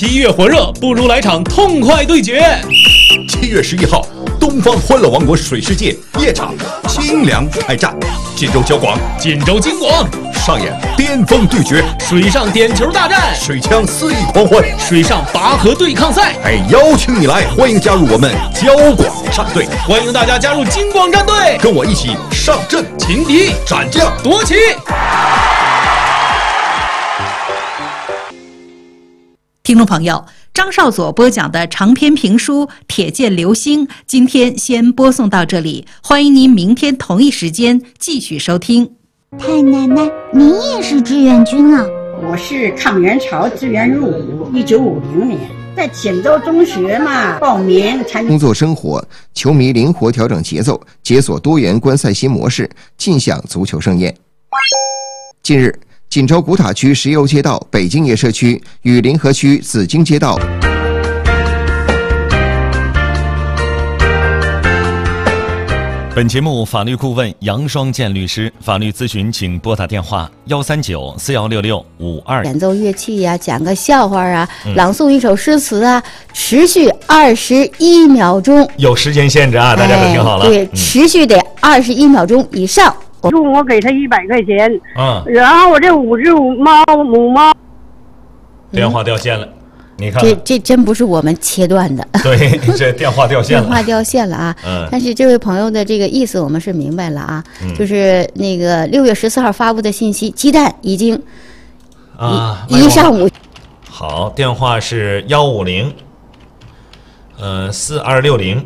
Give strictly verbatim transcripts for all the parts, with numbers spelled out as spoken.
七月火热，不如来场痛快对决。 七月十一号，东方欢乐王国水世界夜场清凉开战，锦州交广、 锦州金广上演巅峰对决， 水上点球大战， 水枪肆意狂欢， 水上拔河对抗赛。 哎，邀请你来，欢迎加入我们交广战队， 欢迎大家加入金广战队， 跟我一起上阵， 擒敌、 斩将、 夺旗。 听众朋友，张少佐播讲的长篇评书《铁剑流星》，今天先播送到这里，欢迎您明天同一时间继续收听。 太奶奶，您也是志愿军啊？ 我是抗元朝志愿入伍，一九五零年在锦州中学嘛报名参工作生活，球迷灵活调整节奏，解锁多元观赛新模式，尽享足球盛宴。近日，锦州古塔区石油街道北京业社区与临河区紫荆街道本节目法律顾问杨双健律师，法律咨询请拨打电话幺三九四幺六六五二。 演奏乐器呀、啊，讲个笑话啊， 嗯、 朗诵一首诗词啊，持续二十一秒钟。 有时间限制啊，大家可听好了。 哎、对，嗯、持续得二十一秒钟以上。 就我给他一百块钱， 嗯， 然后我这五只猫母猫， 电话掉线了。嗯你看这这真不是我们切断的， 对，这电话掉线了， 电话掉线了啊！ 嗯， 但是这位朋友的这个意思我们是明白了啊， 嗯、 就是那个六月十四号发布的信息，鸡蛋已经啊一上午。 好，电话是幺五零，呃四二六零，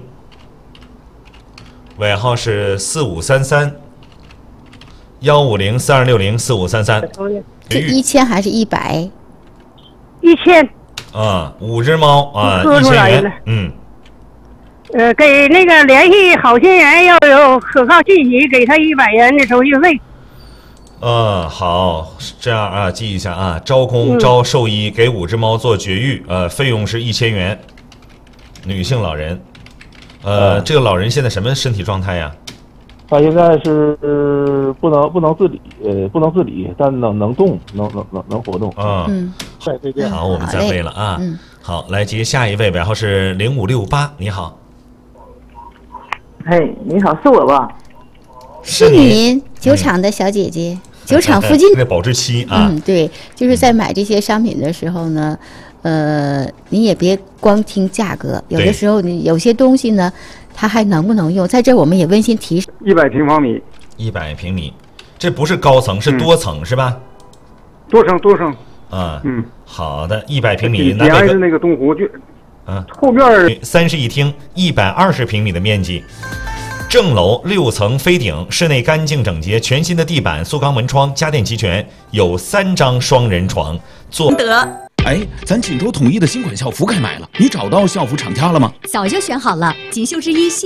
尾号是四五三三，幺五零四二六零四五三三。 是一千还是一百？ 一千。 啊，五只猫啊，一千元。嗯， 呃，给那个联系好心人要有可靠信息，给他一百元的手续费。 嗯，好，这样啊，记一下啊，招工、嗯、招兽医，给五只猫做绝育，呃，费用是一千元。女性老人，呃，嗯、这个老人现在什么身体状态呀？ 他现在是不能不能自理，呃，不能自理，但能能动，能能能能活动。 啊， 嗯， 再见。 好，我们再会了啊。 嗯， 好，来接下一位，尾号是零五六八，你好。 嘿，你好，是我吧？ 是您，酒厂的小姐姐，嗯、酒厂附近那保质期啊。 嗯，对，就是在买这些商品的时候呢，呃，你也别光听价格，有的时候你有些东西呢。它还能不能用？在这儿我们也温馨提示： 一百平方米， 一百平米，这不是高层，是多层，嗯、是吧？ 多层，多层。 啊， 嗯， 好的，一百平米。 南北是那个东湖就， 嗯， 后边三室一厅，一百二十平米的面积，正楼六层飞顶，室内干净整洁，全新的地板、塑钢门窗，家电齐全，有三张双人床，坐得。 哎，咱锦州统一的新款校服该买了，你找到校服厂家了吗？ 早就选好了，锦绣之一。